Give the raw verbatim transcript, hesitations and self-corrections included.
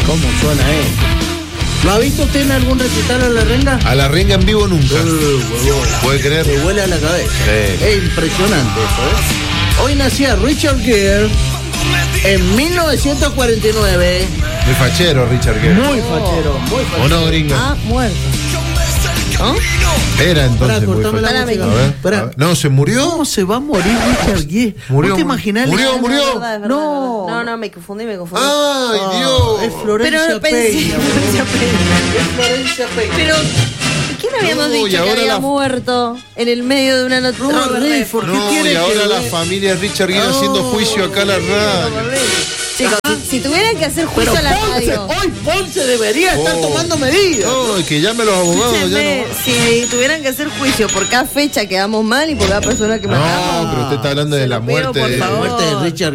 ¿Cómo suena esto? ¿Lo ha visto usted en algún recital a la renga? A la renga en vivo nunca. Uh, ¿Puede creer? Me huele a la cabeza. Sí. Es impresionante eso, ¿eh? Hoy nacía Richard Gere en mil novecientos cuarenta y nueve. Muy fachero, Richard Gere. Muy fachero, muy fachero. ¿O no, gringo? Ah, muerto. ¿No? Era entonces Pará, muy cortame la fachero. música. A ver, Pará. a ver. No, ¿se murió? ¿Cómo se va a morir Richard Gere? Murió, ¿Vos te imaginás? murió, la- murió. Es verdad, es verdad, No. es verdad. No, no, me confundí, me confundí. ¡Ay, Ah, Dios! Es Florencia Pero pensé, Peña. Florencia Peña. Es Florencia Peña. Pero, ¿quién habíamos No, dicho y que ahora había la- muerto en el medio de una noticia? No, Redford, ¿qué No, quiere y ahora que la ve? familia de Richard Gere No. haciendo juicio acá a la radio. Chicos, si, si tuvieran que hacer juicio Pero a la Ponce, radio. hoy Ponce debería estar Oh. tomando medidas. No, es que llame a los abogados. Ya Escúchenme, no. si tuvieran que hacer juicio por cada fecha que damos mal y por cada persona que matamos. No, pero usted está hablando de se la lo pido, muerte por de- La favor. muerte de Richard